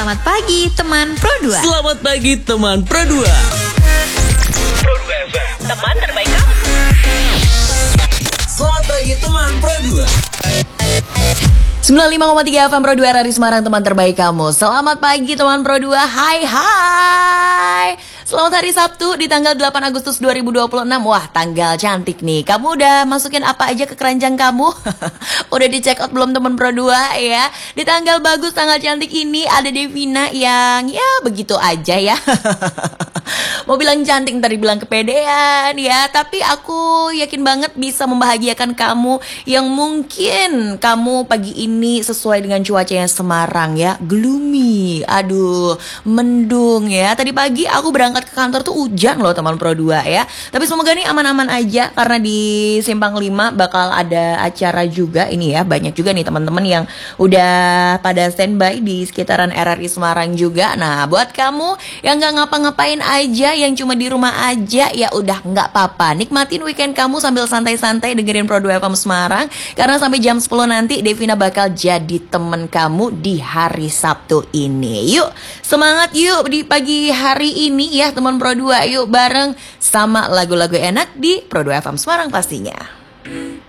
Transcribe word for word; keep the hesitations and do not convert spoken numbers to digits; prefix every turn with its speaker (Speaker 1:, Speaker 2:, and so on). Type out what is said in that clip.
Speaker 1: Selamat pagi teman Pro dua.
Speaker 2: Selamat pagi teman Pro dua.
Speaker 3: Pro dua F M, teman terbaik kamu.
Speaker 2: Selamat pagi teman Pro dua.
Speaker 4: sembilan puluh lima koma tiga F M Pro dua R R I Semarang, teman terbaik kamu. Selamat pagi teman Pro dua. Hai hai. Selamat hari Sabtu di tanggal delapan Agustus dua ribu dua puluh enam. Wah, tanggal cantik nih. Kamu udah masukin apa aja ke keranjang kamu? Udah di check out belum teman Pro dua ya? Di tanggal bagus, tanggal cantik ini ada Devina yang ya begitu aja ya. Mau bilang cantik ntar dibilang kepedean ya. Tapi aku yakin banget bisa membahagiakan kamu yang mungkin kamu pagi ini sesuai dengan cuacanya Semarang ya, gloomy, aduh mendung ya. Tadi pagi aku berangkat ke kantor tuh hujan loh teman Pro dua ya. Tapi semoga nih aman-aman aja, karena di Simpang lima bakal ada acara juga ini ya. Banyak juga nih teman-teman yang udah pada standby di sekitaran R R I Semarang juga. Nah, buat kamu yang gak ngapa-ngapain aja, yang cuma di rumah aja, ya udah nggak apa-apa. Nikmatin weekend kamu sambil santai-santai dengerin Pro dua F M Semarang, karena sampai jam sepuluh nanti Devina bakal jadi temen kamu di hari Sabtu ini. Yuk, semangat yuk di pagi hari ini ya teman Pro dua. Yuk bareng sama lagu-lagu enak di Pro dua F M Semarang pastinya.